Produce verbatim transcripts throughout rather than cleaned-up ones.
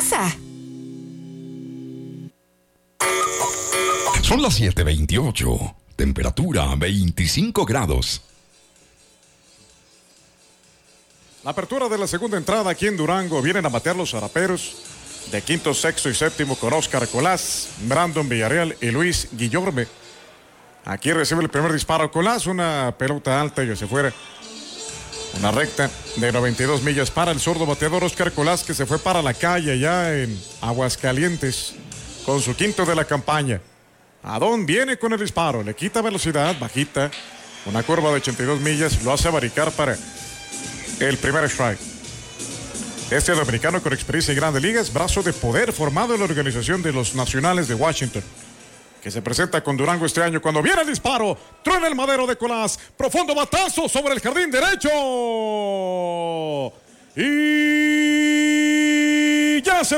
casa. Son las siete veintiocho. Temperatura veinticinco grados. La apertura de la segunda entrada aquí en Durango. Vienen a batear los zaraperos de quinto, sexto y séptimo con Oscar Colás, Brandon Villarreal y Luis Guillorme. Aquí recibe el primer disparo Colás, una pelota alta y que se fuera. Una recta de noventa y dos millas para el zurdo bateador Oscar Colás, que se fue para la calle ya en Aguascalientes con su quinto de la campaña. Adón viene con el disparo, le quita velocidad, bajita, una curva de ochenta y dos millas, lo hace abaricar para el primer strike. Este dominicano con experiencia en Grandes Ligas, brazo de poder formado en la organización de los Nacionales de Washington, que se presenta con Durango este año. Cuando viene el disparo, truena el madero de Colás, profundo batazo sobre el jardín derecho. Y ya se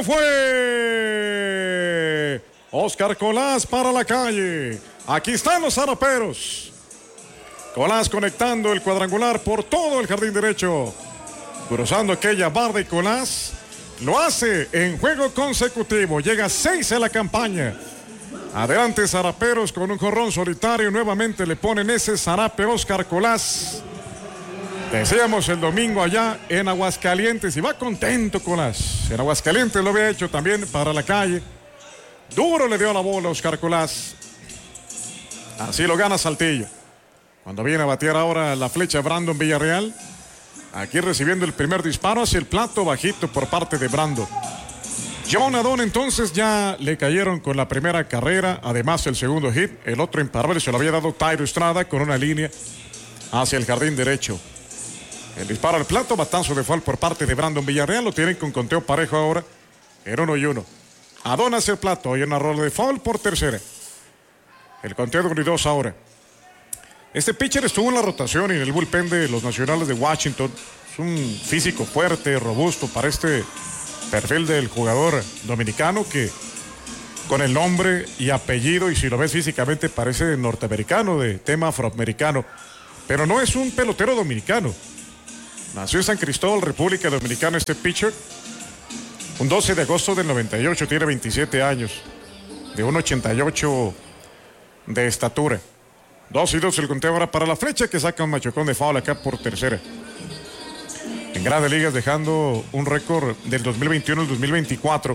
fue. Oscar Colás para la calle. Aquí están los zaraperos. Colás conectando el cuadrangular por todo el jardín derecho. Cruzando aquella barda y Colás lo hace en juego consecutivo. Llega a seis en la campaña. Adelante zaraperos con un jonrón solitario. Nuevamente le ponen ese zarape Oscar Colás. Decíamos el domingo allá en Aguascalientes y va contento Colás. En Aguascalientes lo había hecho también para la calle. Duro le dio la bola a Oscar Colás. Así lo gana Saltillo. Cuando viene a batear ahora la flecha Brandon Villarreal. Aquí recibiendo el primer disparo hacia el plato bajito por parte de Brandon. John Adón entonces ya le cayeron con la primera carrera. Además el segundo hit. El otro imparable se lo había dado Tyro Estrada con una línea hacia el jardín derecho. El disparo al plato, batazo de foul por parte de Brandon Villarreal. Lo tienen con conteo parejo ahora en uno y uno. Adón hacia el plato y una rola de foul por tercera. El conteo de uno y dos ahora. Este pitcher estuvo en la rotación y en el bullpen de los Nacionales de Washington. Es un físico fuerte, robusto para este perfil del jugador dominicano que con el nombre y apellido, y si lo ves físicamente parece norteamericano, de tema afroamericano, pero no es un pelotero dominicano. Nació en San Cristóbal, República Dominicana, este pitcher. Un doce de agosto del noventa y ocho, tiene veintisiete años, de uno ochenta y ocho de estatura. Dos y dos el conteo ahora para la flecha, que saca un machocón de foul acá por tercera. En Grandes Ligas dejando un récord del dos mil veintiuno al dos mil veinticuatro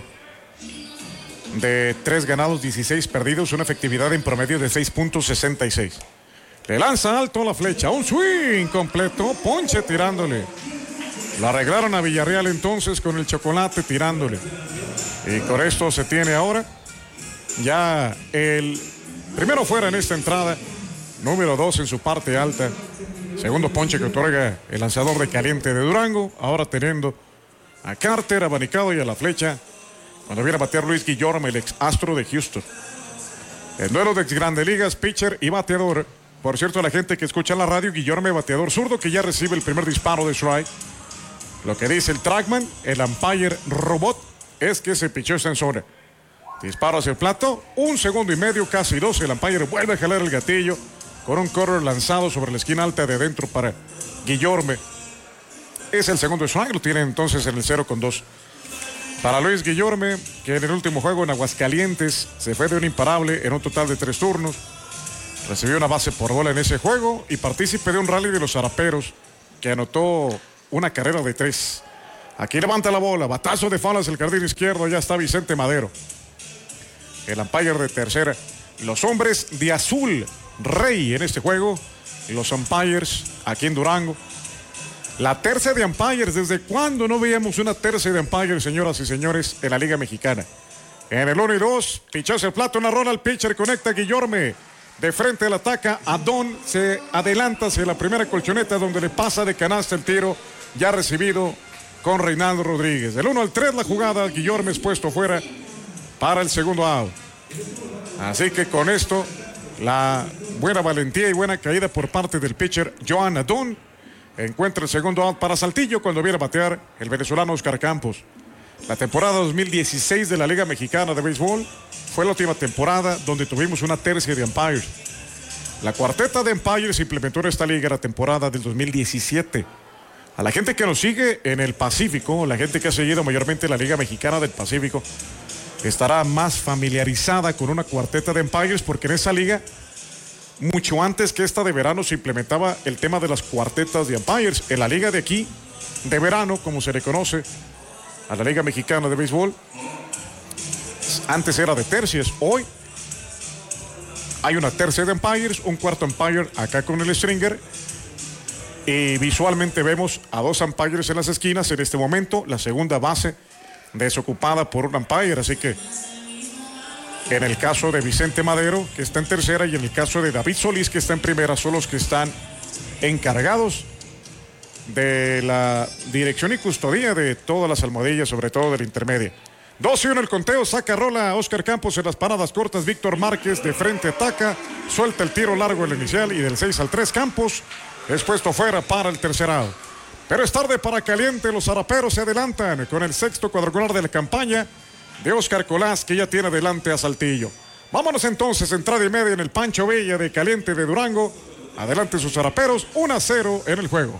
de tres ganados, dieciséis perdidos, una efectividad en promedio de seis punto sesenta y seis. Le lanza alto la flecha, un swing completo, ponche tirándole. Lo arreglaron a Villarreal entonces con el chocolate tirándole. Y con esto se tiene ahora ya el primero fuera en esta entrada. Número dos en su parte alta. Segundo ponche que otorga el lanzador de caliente de Durango. Ahora teniendo a Carter abanicado y a la flecha. Cuando viene a batear Luis Guillorme, el ex astro de Houston. El duelo de ex Grandes Ligas, pitcher y bateador. Por cierto, la gente que escucha en la radio, Guillorme, bateador zurdo, que ya recibe el primer disparo de strike. Lo que dice el trackman, el umpire robot, es que ese pitcher está en zona. Disparo hacia el plato, un segundo y medio, casi dos. El umpire vuelve a jalar el gatillo con un correr lanzado sobre la esquina alta de adentro para Guillorme. Es el segundo strike, lo tiene entonces en el cero con dos. Para Luis Guillorme, que en el último juego en Aguascalientes se fue de un imparable en un total de tres turnos. Recibió una base por bola en ese juego y partícipe de un rally de los zaraperos que anotó una carrera de tres. Aquí levanta la bola, batazo de foul hacia el jardín izquierdo, ya está Vicente Madero. El umpire de tercera. Los hombres de azul, rey en este juego. Y los umpires aquí en Durango. La tercia de umpires. ¿Desde cuándo no veíamos una tercia de umpires, señoras y señores, en la Liga Mexicana? En el uno y dos, pichazo el plato, una rola al pitcher, conecta a Guillorme. De frente al ataca, Adón se adelanta hacia la primera colchoneta donde le pasa de canasta el tiro ya recibido con Reinaldo Rodríguez. Del uno al tres la jugada, Guillorme es puesto fuera para el segundo out. Así que con esto, la buena valentía y buena caída por parte del pitcher Joan Adón encuentra el segundo out para Saltillo cuando viene a batear el venezolano Oscar Campos. La temporada dos mil dieciséis de la Liga Mexicana de Béisbol fue la última temporada donde tuvimos una tercia de umpires. La cuarteta de umpires se implementó en esta liga la temporada del dos mil diecisiete. A la gente que nos sigue en el Pacífico, la gente que ha seguido mayormente la Liga Mexicana del Pacífico, estará más familiarizada con una cuarteta de umpires, porque en esa liga, mucho antes que esta de verano, se implementaba el tema de las cuartetas de umpires. En la liga de aquí, de verano, como se le conoce a la Liga Mexicana de Béisbol, antes era de tercias. Hoy hay una tercia de umpires, un cuarto umpire acá con el stringer, y visualmente vemos a dos umpires en las esquinas. En este momento, la segunda base desocupada por un umpire, así que en el caso de Vicente Madero, que está en tercera, y en el caso de David Solís, que está en primera, son los que están encargados de la dirección y custodia de todas las almohadillas, sobre todo de la intermedia. dos y uno el conteo, saca rola Oscar Campos en las paradas cortas. Víctor Márquez de frente ataca, suelta el tiro largo el inicial, y del seis al tres Campos es puesto fuera para el tercerado. Pero es tarde para Caliente, los zaraperos se adelantan con el sexto cuadrangular de la campaña de Oscar Colás, que ya tiene adelante a Saltillo. Vámonos entonces, entrada y media en el Pancho Villa de Caliente de Durango. Adelante sus zaraperos, uno a cero en el juego.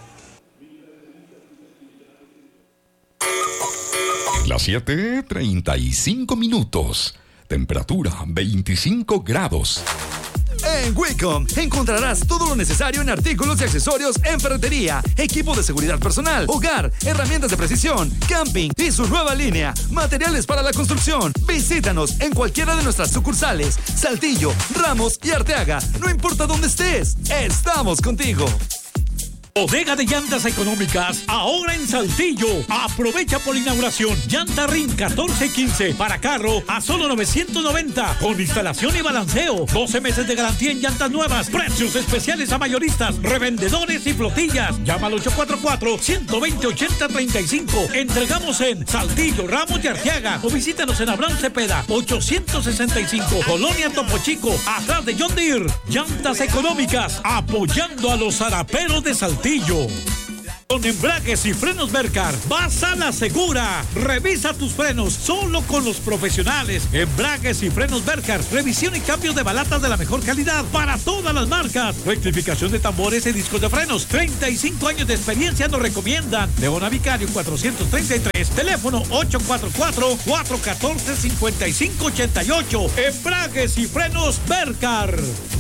Las siete, treinta y cinco minutos. Temperatura veinticinco grados. En Wicom encontrarás todo lo necesario en artículos y accesorios en ferretería, equipo de seguridad personal, hogar, herramientas de precisión, camping y su nueva línea, materiales para la construcción. Visítanos en cualquiera de nuestras sucursales, Saltillo, Ramos y Arteaga. No importa dónde estés, estamos contigo. Bodega de llantas económicas, ahora en Saltillo. Aprovecha por inauguración. Llanta R I N catorce quince para carro a solo novecientos noventa. Con instalación y balanceo. doce meses de garantía en llantas nuevas. Precios especiales a mayoristas, revendedores y flotillas. Llama al ocho cuatro cuatro, uno dos cero, ocho cero tres cinco. Entregamos en Saltillo, Ramos y Arteaga. O visítanos en Abraham Cepeda, ochocientos sesenta y cinco. Colonia Topo Chico, atrás de John Deere. Llantas económicas, apoyando a los zaraperos de Saltillo. Con embragues y frenos Bercar, vas a la segura. Revisa tus frenos solo con los profesionales. Embragues y frenos Bercar, revisión y cambios de balatas de la mejor calidad para todas las marcas. Rectificación de tambores y discos de frenos. treinta y cinco años de experiencia nos recomiendan. Leona Vicario cuatrocientos treinta y tres, teléfono ocho cuatro cuatro, cuatro uno cuatro, cinco cinco ocho ocho. Embragues y frenos Bercar.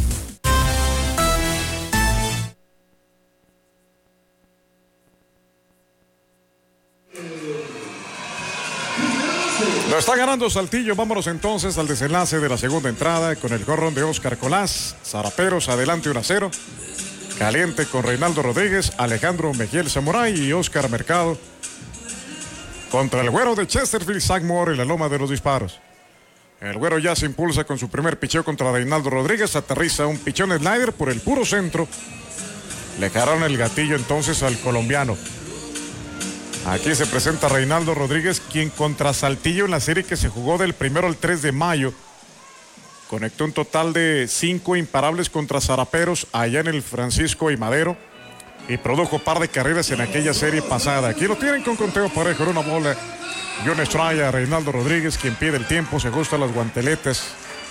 Lo está ganando Saltillo. Vámonos entonces al desenlace de la segunda entrada con el jorrón de Oscar Colás. Zaraperos adelante uno a cero. Caliente con Reinaldo Rodríguez, Alejandro Mejía el Samurai y Oscar Mercado contra el güero de Chesterfield, Zach Moore en la loma de los disparos. El güero ya se impulsa con su primer picheo contra Reinaldo Rodríguez. Aterriza un pichón slider por el puro centro. Le jalaron el gatillo entonces al colombiano. Aquí se presenta Reinaldo Rodríguez, quien contra Saltillo en la serie que se jugó del primero al tres de mayo conectó un total de cinco imparables contra zaraperos allá en el Francisco y Madero y produjo par de carreras en aquella serie pasada. Aquí lo tienen con conteo parejo en una bola y una estrella. Reinaldo Rodríguez, quien pide el tiempo, se ajusta las guanteletes.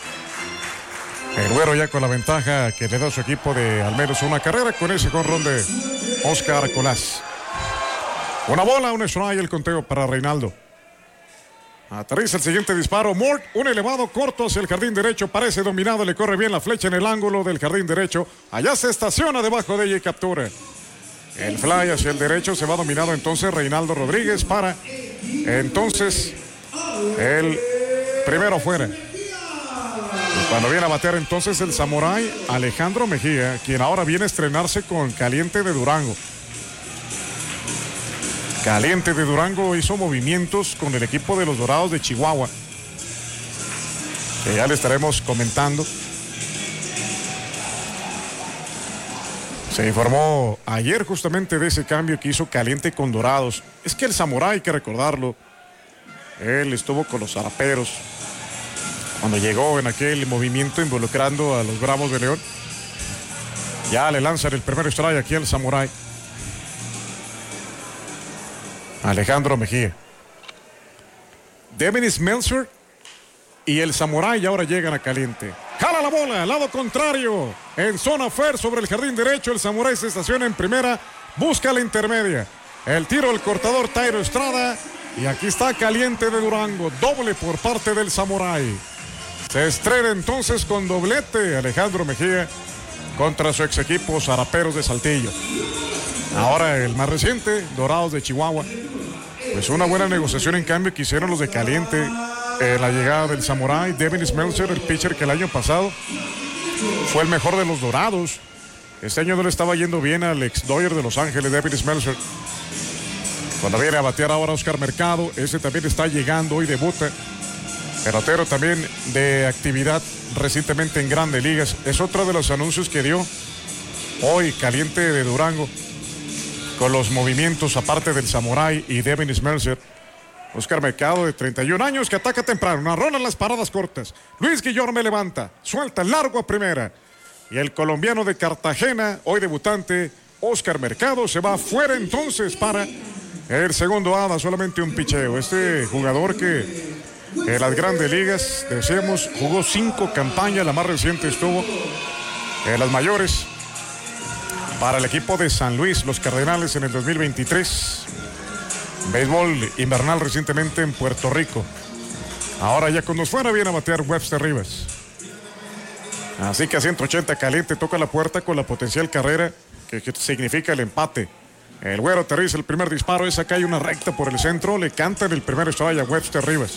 El güero ya con la ventaja que le da a su equipo de al menos una carrera con ese jonrón de Oscar Colás. Una bola, un strike, el conteo para Reinaldo. Aterriza el siguiente disparo. Mort, un elevado corto hacia el jardín derecho. Parece dominado, le corre bien la flecha en el ángulo del jardín derecho. Allá se estaciona debajo de ella y captura. El fly hacia el derecho, se va dominado entonces Reinaldo Rodríguez para entonces el primero fuera. Y cuando viene a bater entonces el Samurai Alejandro Mejía, quien ahora viene a estrenarse con Caliente de Durango. Caliente de Durango hizo movimientos con el equipo de los Dorados de Chihuahua, que ya le estaremos comentando. Se informó ayer justamente de ese cambio que hizo Caliente con Dorados. Es que el Samurai, hay que recordarlo, él estuvo con los zaraperos cuando llegó en aquel movimiento involucrando a los Bravos de León. Ya le lanzan el primer strike aquí al Samurai Alejandro Mejía. Devin Smeltzer y el Samurai ahora llegan a Caliente. Jala la bola, al lado contrario. En zona fair sobre el jardín derecho, el Samurai se estaciona en primera, busca la intermedia. El tiro del cortador Tairo Estrada. Y aquí está caliente de Durango. Doble por parte del Samurai. Se estrena entonces con doblete Alejandro Mejía contra su ex equipo Zaraperos de Saltillo. Ahora el más reciente, Dorados de Chihuahua. Pues una buena negociación en cambio que hicieron los de caliente. Eh, la llegada del Samurai, Devin Smeltzer, el pitcher que el año pasado fue el mejor de los Dorados. Este año no le estaba yendo bien al ex Dodger de Los Ángeles, Devin Smeltzer. Cuando viene a batear ahora Oscar Mercado, ese también está llegando, hoy debuta. Pelotero también de actividad recientemente en Grandes Ligas. Es otro de los anuncios que dio hoy caliente de Durango con los movimientos aparte del Samurai y Devin Smeltzer. Oscar Mercado de treinta y un años que ataca temprano, una rola en las paradas cortas. Luis Guillorme levanta, suelta largo a primera. Y el colombiano de Cartagena, hoy debutante, Oscar Mercado, se va fuera entonces para el segundo hada, solamente un picheo. Este jugador que en las Grandes Ligas, decíamos, jugó cinco campañas, la más reciente estuvo en las mayores para el equipo de San Luis, los Cardenales en el dos mil veintitrés. Béisbol invernal recientemente en Puerto Rico. Ahora ya cuando fuera viene a batear Webster Rivas. Así que a ciento ochenta caliente, toca la puerta con la potencial carrera que, que significa el empate. El güero aterriza el primer disparo, esa cae una recta por el centro, le cantan el primer strike a Webster Rivas.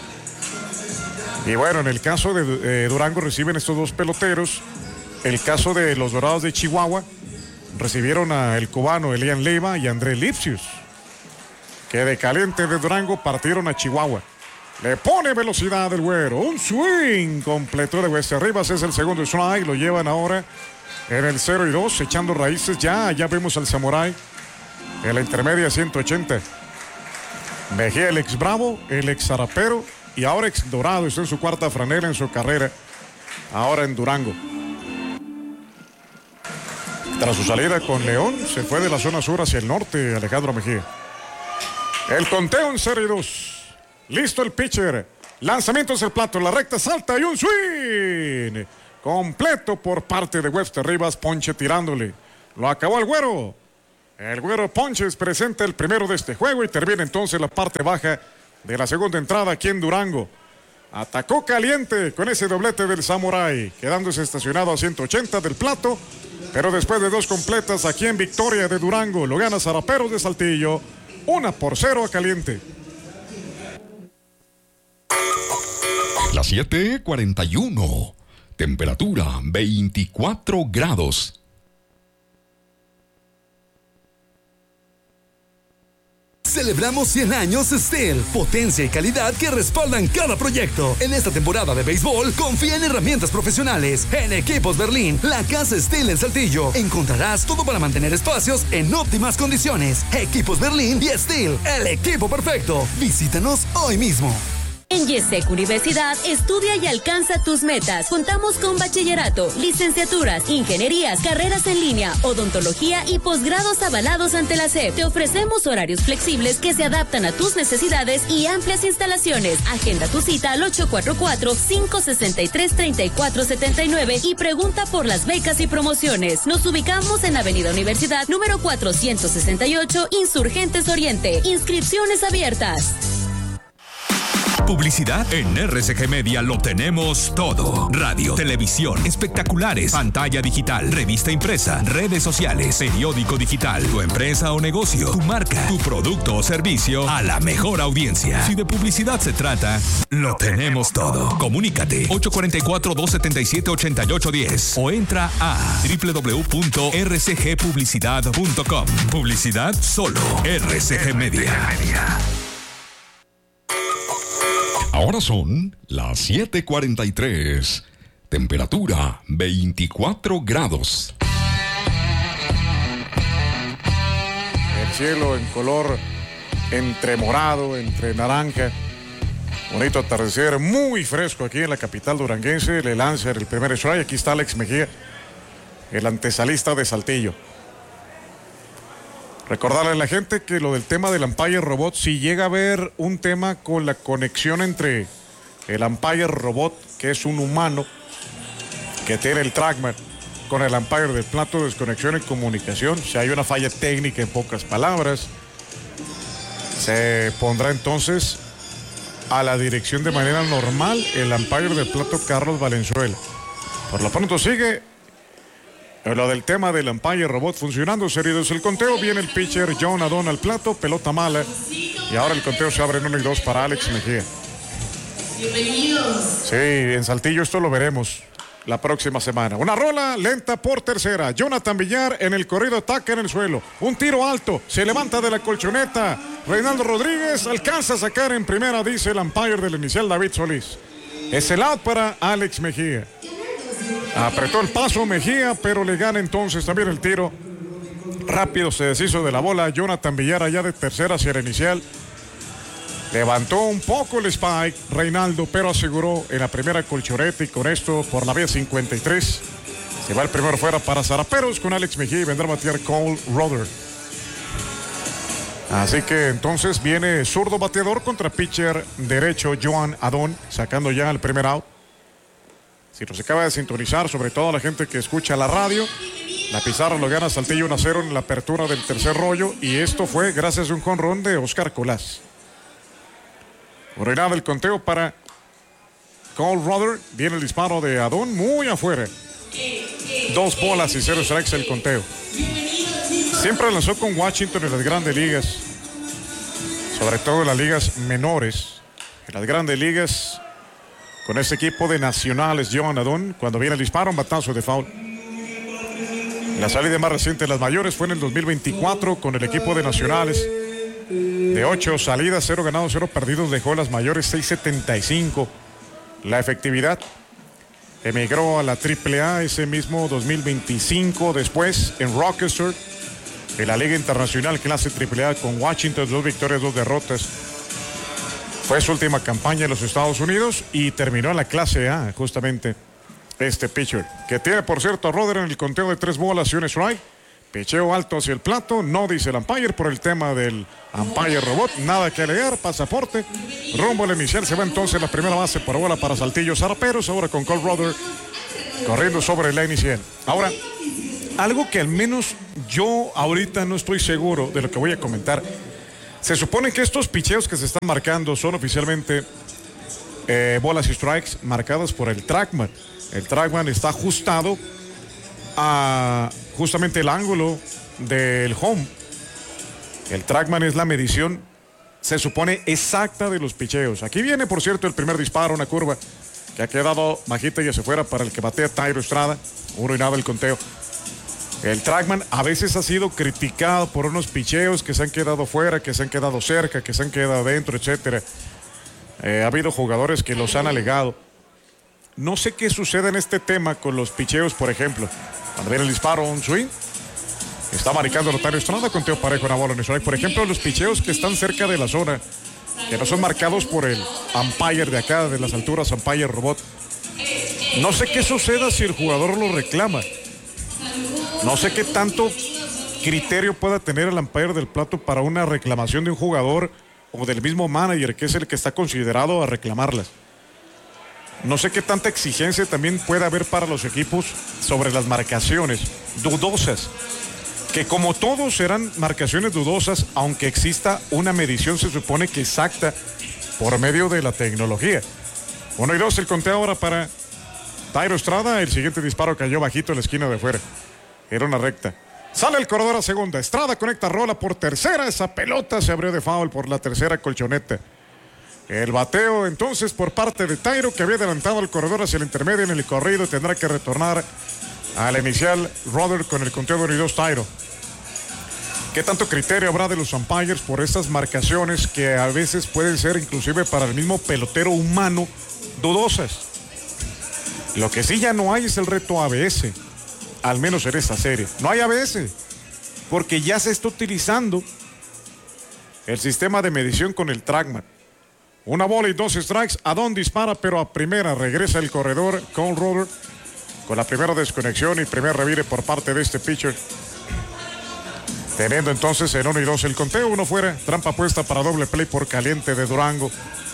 Y bueno, en el caso de eh, Durango reciben estos dos peloteros. El caso de los Dorados de Chihuahua recibieron a el cubano Elian Leiva y André Lipsius, que de caliente de Durango partieron a Chihuahua. Le pone velocidad el güero, un swing completo de Webster Rivas, es el segundo strike, lo llevan ahora en el cero y dos, echando raíces. Ya, ya vemos al Samurai en la intermedia ciento ochenta. Mejía, el ex Bravo, el ex Zarapero y ahora ex Dorado, está en su cuarta franela en su carrera, ahora en Durango. Tras su salida con León, se fue de la zona sur hacia el norte Alejandro Mejía. El conteo en cero y dos. Listo el pitcher. Lanzamiento hacia el plato, la recta salta y un swing completo por parte de Webster Rivas, ponche tirándole. Lo acabó el güero. El güero Ponches presenta el primero de este juego y termina entonces la parte baja de la segunda entrada aquí en Durango. Atacó caliente con ese doblete del Samurai, quedándose estacionado a ciento ochenta del plato, pero después de dos completas aquí en victoria de Durango, lo gana Zaraperos de Saltillo, una por cero a caliente. Las siete cuarenta y uno, temperatura veinticuatro grados. Celebramos cien años Steel, potencia y calidad que respaldan cada proyecto. En esta temporada de béisbol, confía en herramientas profesionales. En Equipos Berlín, la casa Steel en Saltillo, encontrarás todo para mantener espacios en óptimas condiciones. Equipos Berlín y Steel, el equipo perfecto. Visítanos hoy mismo. En Yesec Universidad, estudia y alcanza tus metas. Contamos con bachillerato, licenciaturas, ingenierías, carreras en línea, odontología y posgrados avalados ante la S E P. Te ofrecemos horarios flexibles que se adaptan a tus necesidades y amplias instalaciones. Agenda tu cita al ocho cuatro cuatro, cinco seis tres, tres cuatro siete nueve y pregunta por las becas y promociones. Nos ubicamos en Avenida Universidad, número cuatrocientos sesenta y ocho, Insurgentes Oriente. Inscripciones abiertas. Publicidad en R C G Media lo tenemos todo. Radio, televisión, espectaculares, pantalla digital, revista impresa, redes sociales, periódico digital, tu empresa o negocio, tu marca, tu producto o servicio a la mejor audiencia. Si de publicidad se trata, lo tenemos todo. Comunícate ocho cuatro cuatro, dos siete siete, ocho ocho uno cero o entra a doble u doble u doble u punto r c g publicidad punto com. Publicidad solo R C G Media. Ahora son las siete cuarenta y tres. Temperatura veinticuatro grados. El cielo en color entre morado, entre naranja. Bonito atardecer, muy fresco aquí en la capital duranguense. Le lanza el primer strike. Aquí está Alex Mejía, el antesalista de Saltillo. Recordarle a la gente que lo del tema del umpire robot, si llega a haber un tema con la conexión entre el umpire robot, que es un humano que tiene el trackman, con el umpire del plato de desconexión y comunicación, si hay una falla técnica en pocas palabras, Se pondrá entonces a la dirección de manera normal el umpire del plato Carlos Valenzuela. Por lo pronto sigue lo del tema del umpire robot funcionando. Seridos el conteo, viene el pitcher John Adón al plato, pelota mala, y ahora el conteo se abre en uno y dos para Alex Mejía. Bienvenidos. Sí, en Saltillo esto lo veremos la próxima semana. Una rola lenta por tercera. Jonathan Villar en el corrido, ataca en el suelo. Un tiro alto, se levanta de la colchoneta. Reinaldo Rodríguez alcanza a sacar en primera, dice el umpire del inicial David Solís. Es el out para Alex Mejía. Apretó el paso Mejía, pero le gana entonces también el tiro. Rápido se deshizo de la bola Jonathan Villar allá de tercera hacia el inicial. Levantó un poco el spike Reinaldo, pero aseguró en la primera colchoneta, y con esto por la vía cincuenta y tres se va el primero fuera para Zaraperos con Alex Mejía y vendrá a batear Cole Rother. Así que entonces viene zurdo bateador contra pitcher derecho Joan Adón, sacando ya el primer out. Si nos acaba de sintonizar, sobre todo la gente que escucha la radio, la pizarra lo gana Saltillo uno a cero en la apertura del tercer rollo, y esto fue gracias a un jonrón de Oscar Colás. Ordenado el conteo para Cole Rother. Viene el disparo de Adón muy afuera. Dos bolas y cero strikes el conteo. Siempre lanzó con Washington en las grandes ligas, sobre todo en las ligas menores. En las grandes ligas, con ese equipo de Nacionales, Joan Adón, cuando viene el disparo, un batazo de foul. La salida más reciente de las mayores fue en el dos mil veinticuatro con el equipo de Nacionales. De ocho salidas, cero ganados, cero perdidos, dejó las mayores seis setenta y cinco. La efectividad. Emigró a la triple A ese mismo dos mil veinticinco. Después en Rochester, en la Liga Internacional Clase triple A con Washington, dos victorias, dos derrotas. Fue su última campaña en los Estados Unidos y terminó en la Clase A, justamente este pitcher. Que tiene, por cierto, a Rother en el conteo de tres bolas y un strike. Picheo alto hacia el plato, no dice el umpire por el tema del umpire robot, nada que alegar, pasaporte. Rumbo al inicial se va entonces la primera base por bola para Saltillo Zaraperos, ahora con Cole Rother corriendo sobre la inicial. Ahora, algo que al menos yo ahorita no estoy seguro de lo que voy a comentar. Se supone que estos picheos que se están marcando son oficialmente eh, bolas y strikes marcadas por el TrackMan. El TrackMan está ajustado a justamente el ángulo del home. El TrackMan es la medición, se supone, exacta de los picheos. Aquí viene, por cierto, el primer disparo, una curva que ha quedado bajita y hacia afuera para el que batea Thairo Estrada. Uno y nada el conteo. El TrackMan a veces ha sido criticado por unos picheos que se han quedado fuera, que se han quedado cerca, que se han quedado adentro, etcétera. Eh, ha habido jugadores que los han alegado. No sé qué sucede en este tema con los picheos, por ejemplo. Cuando viene el disparo, un swing, está marcando Thairo Estrada, conteo parejo, una bola en strike. Por ejemplo, los picheos que están cerca de la zona, que no son marcados por el umpire de acá, de las alturas, umpire robot. No sé qué suceda si el jugador lo reclama. No sé qué tanto criterio pueda tener el umpire del plato para una reclamación de un jugador o del mismo manager, que es el que está considerado a reclamarlas. No sé qué tanta exigencia también puede haber para los equipos sobre las marcaciones dudosas, que como todos serán marcaciones dudosas, aunque exista una medición, se supone que exacta, por medio de la tecnología. Uno y dos, el conteo ahora para Thairo Estrada. El siguiente disparo cayó bajito en la esquina de fuera. Era una recta. Sale el corredor a segunda. Estrada conecta rola por tercera. Esa pelota se abrió de foul por la tercera colchoneta. El bateo entonces por parte de Thairo, que había adelantado al corredor hacia el intermedio en el corrido, tendrá que retornar al inicial Rother con el conteo de uno y dos Thairo. ¿Qué tanto criterio habrá de los umpires por estas marcaciones que a veces pueden ser inclusive para el mismo pelotero humano dudosas? Lo que sí ya no hay es el reto A B S, al menos en esta serie. No hay A B S, porque ya se está utilizando el sistema de medición con el TrackMan. Una bola y dos strikes. Adón dispara, pero a primera regresa el corredor Cole Rother con la primera desconexión y primer revire por parte de este pitcher. Teniendo entonces en uno y dos el conteo, uno fuera, trampa puesta para doble play por caliente de Durango.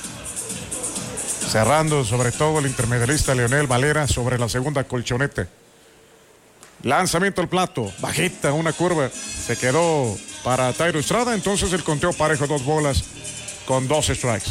Cerrando sobre todo el intermedialista Leonel Valera sobre la segunda colchoneta. Lanzamiento al plato, bajita, una curva, se quedó para Thairo Estrada. Entonces el conteo parejo, dos bolas con dos strikes.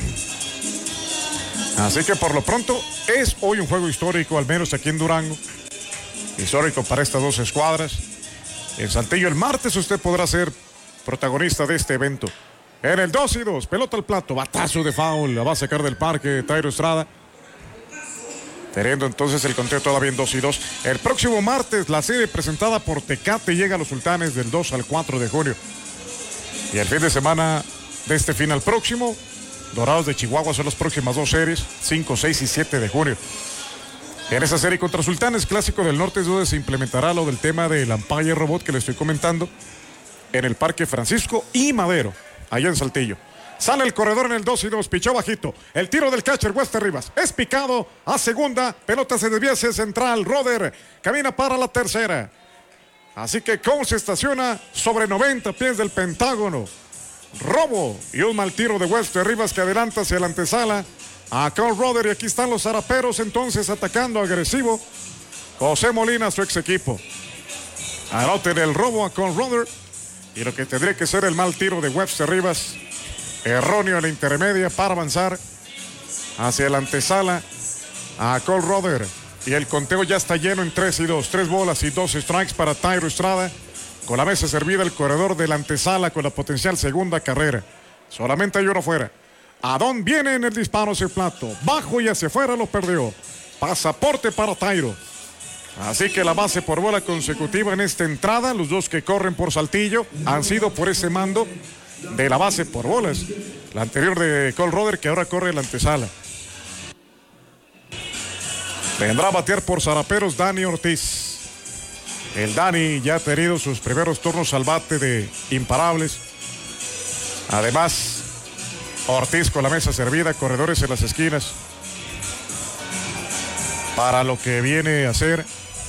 Así que por lo pronto es hoy un juego histórico, al menos aquí en Durango. Histórico para estas dos escuadras. En Saltillo el martes usted podrá ser protagonista de este evento. En el dos y dos, pelota al plato, batazo de foul, la va a sacar del parque Thairo Estrada. Teniendo entonces el conteo todavía en dos y dos. El próximo martes la serie presentada por Tecate llega a los Sultanes del dos al cuatro de junio. Y el fin de semana de este final próximo, Dorados de Chihuahua son las próximas dos series, cinco, seis y siete de junio. En esa serie contra Sultanes, Clásico del Norte, es donde se implementará lo del tema del Umpire Robot que le estoy comentando en el Parque Francisco y Madero, allá en Saltillo. Sale el corredor en el dos y dos, pichó bajito. El tiro del catcher Wester Rivas es picado a segunda, pelota se desvía hacia central. Roder camina para la tercera. Así que Cole se estaciona sobre noventa pies del Pentágono. Robo y un mal tiro de Wester Rivas que adelanta hacia la antesala a Cole Roder. Y aquí están los zaraperos entonces atacando agresivo. José Molina, su ex equipo. Anoten el robo a Cole Roder. Y lo que tendría que ser el mal tiro de Wester Rivas. Erróneo en la intermedia para avanzar hacia la antesala a Cole Roder. Y el conteo ya está lleno en tres y dos. Tres bolas y dos strikes para Thairo Estrada. Con la mesa servida el corredor de la antesala con la potencial segunda carrera. Solamente hay uno fuera. Adón viene en el disparo hacia el plato. Bajo y hacia afuera lo perdió. Pasaporte para Thairo. Así que la base por bola consecutiva en esta entrada. Los dos que corren por Saltillo han sido por ese mando de la base por bolas. La anterior de Cole Roder que ahora corre la antesala. Vendrá a batear por zaraperos Dani Ortiz. El Dani ya ha tenido sus primeros turnos al bate de imparables. Además, Ortiz con la mesa servida, corredores en las esquinas. Para lo que viene a ser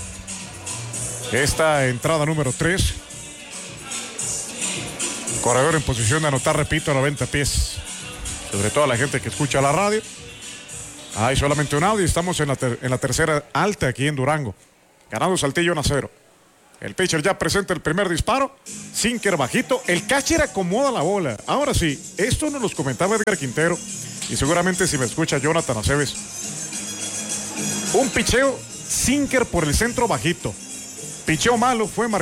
esta entrada número tres. Corredor en posición de anotar, repito, a noventa pies. Sobre todo a la gente que escucha la radio. Hay solamente un audio y estamos en la, ter en la tercera alta aquí en Durango. Ganando Saltillo uno a cero. El pitcher ya presenta el primer disparo. Sinker bajito. El catcher acomoda la bola. Ahora sí, esto nos lo comentaba Edgar Quintero. Y seguramente si me escucha Jonathan Aceves. Un picheo sinker por el centro bajito. Picheo malo, fue marcado.